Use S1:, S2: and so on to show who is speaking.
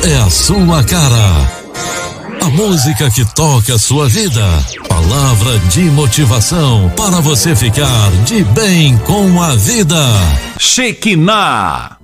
S1: é a sua cara. A música que toca a sua vida. Palavra de motivação para você ficar de bem com a vida.
S2: Shekinah.